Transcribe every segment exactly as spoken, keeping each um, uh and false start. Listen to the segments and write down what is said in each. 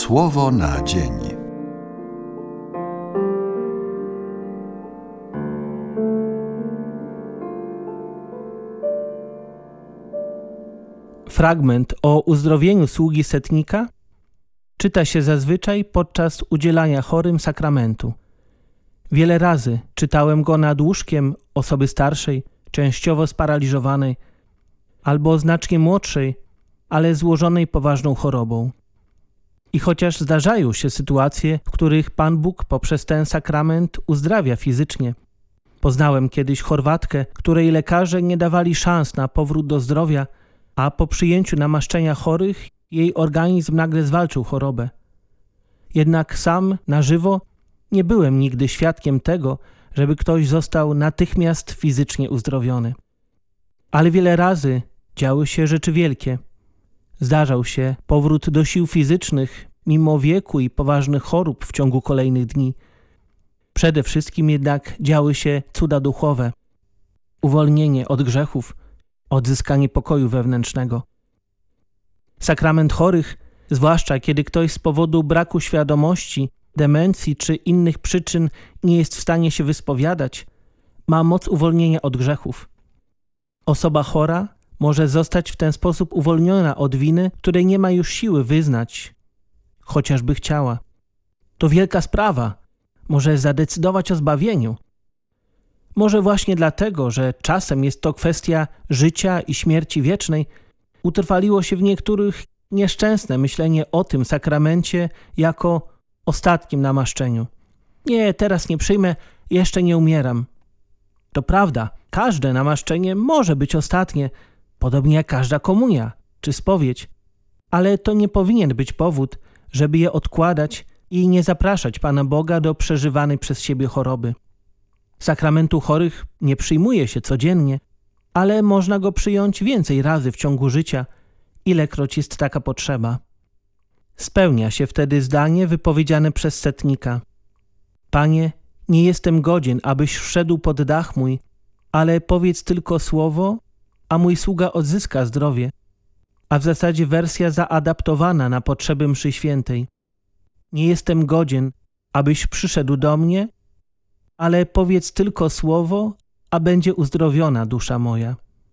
Słowo na dzień. Fragment o uzdrowieniu sługi setnika czyta się zazwyczaj podczas udzielania chorym sakramentu. Wiele razy czytałem go nad łóżkiem osoby starszej, częściowo sparaliżowanej, albo znacznie młodszej, ale złożonej poważną chorobą. I chociaż zdarzają się sytuacje, w których Pan Bóg poprzez ten sakrament uzdrawia fizycznie. Poznałem kiedyś Chorwatkę, której lekarze nie dawali szans na powrót do zdrowia, a po przyjęciu namaszczenia chorych jej organizm nagle zwalczył chorobę. Jednak sam na żywo nie byłem nigdy świadkiem tego, żeby ktoś został natychmiast fizycznie uzdrowiony. Ale wiele razy działy się rzeczy wielkie. Zdarzał się powrót do sił fizycznych mimo wieku i poważnych chorób w ciągu kolejnych dni. Przede wszystkim jednak działy się cuda duchowe, uwolnienie od grzechów, odzyskanie pokoju wewnętrznego. Sakrament chorych, zwłaszcza kiedy ktoś z powodu braku świadomości, demencji czy innych przyczyn nie jest w stanie się wyspowiadać, ma moc uwolnienia od grzechów. Osoba chora może zostać w ten sposób uwolniona od winy, której nie ma już siły wyznać, chociażby chciała. To wielka sprawa, może zadecydować o zbawieniu. Może właśnie dlatego, że czasem jest to kwestia życia i śmierci wiecznej, utrwaliło się w niektórych nieszczęsne myślenie o tym sakramencie jako ostatnim namaszczeniu. Nie, teraz nie przyjmę, jeszcze nie umieram. To prawda, każde namaszczenie może być ostatnie, podobnie jak każda komunia czy spowiedź, ale to nie powinien być powód, żeby je odkładać i nie zapraszać Pana Boga do przeżywanej przez siebie choroby. Sakramentu chorych nie przyjmuje się codziennie, ale można go przyjąć więcej razy w ciągu życia, ilekroć jest taka potrzeba. Spełnia się wtedy zdanie wypowiedziane przez setnika. Panie, nie jestem godzien, abyś wszedł pod dach mój, ale powiedz tylko słowo, a mój sługa odzyska zdrowie. A w zasadzie wersja zaadaptowana na potrzeby mszy świętej. Nie jestem godzien, abyś przyszedł do mnie, ale powiedz tylko słowo, a będzie uzdrowiona dusza moja.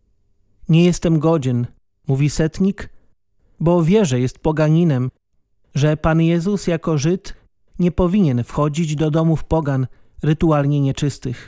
Nie jestem godzien, mówi setnik, bo wie, że jest poganinem, że Pan Jezus jako Żyd nie powinien wchodzić do domów pogan rytualnie nieczystych.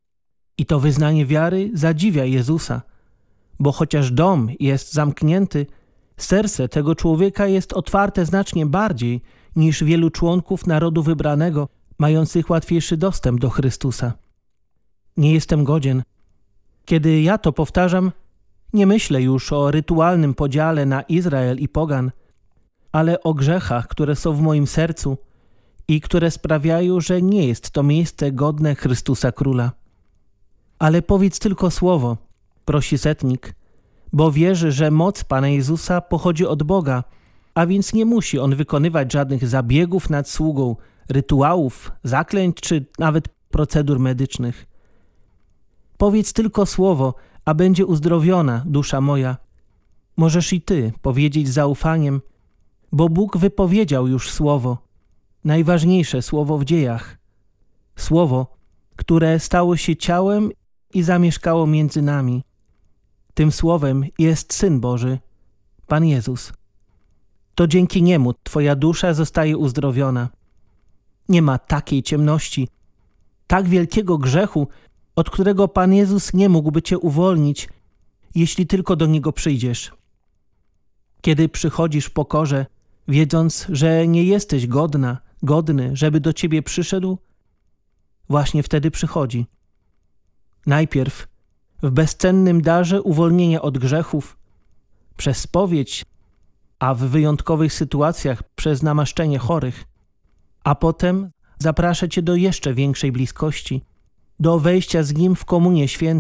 I to wyznanie wiary zadziwia Jezusa, bo chociaż dom jest zamknięty, serce tego człowieka jest otwarte znacznie bardziej niż wielu członków narodu wybranego, mających łatwiejszy dostęp do Chrystusa. Nie jestem godzien. Kiedy ja to powtarzam, nie myślę już o rytualnym podziale na Izrael i pogan, ale o grzechach, które są w moim sercu i które sprawiają, że nie jest to miejsce godne Chrystusa Króla. Ale powiedz tylko słowo, prosi setnik, bo wierzy, że moc Pana Jezusa pochodzi od Boga, a więc nie musi on wykonywać żadnych zabiegów nad sługą, rytuałów, zaklęć czy nawet procedur medycznych. Powiedz tylko słowo, a będzie uzdrowiona dusza moja. Możesz i ty powiedzieć z zaufaniem, bo Bóg wypowiedział już słowo, najważniejsze słowo w dziejach. Słowo, które stało się ciałem i zamieszkało między nami. Tym słowem jest Syn Boży, Pan Jezus. To dzięki Niemu twoja dusza zostaje uzdrowiona. Nie ma takiej ciemności, tak wielkiego grzechu, od którego Pan Jezus nie mógłby cię uwolnić, jeśli tylko do Niego przyjdziesz. Kiedy przychodzisz w pokorze, wiedząc, że nie jesteś godna, godny, żeby do ciebie przyszedł, właśnie wtedy przychodzi. Najpierw w bezcennym darze uwolnienia od grzechów, przez spowiedź, a w wyjątkowych sytuacjach przez namaszczenie chorych, a potem zaprasza cię do jeszcze większej bliskości, do wejścia z Nim w komunię świętą,